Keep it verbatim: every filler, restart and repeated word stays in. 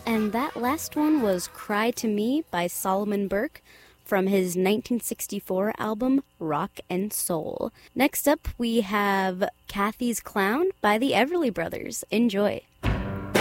And that last one was Cry to Me by Solomon Burke from his nineteen sixty-four album Rock and Soul. Next up, we have Kathy's Clown by the Everly Brothers. Enjoy.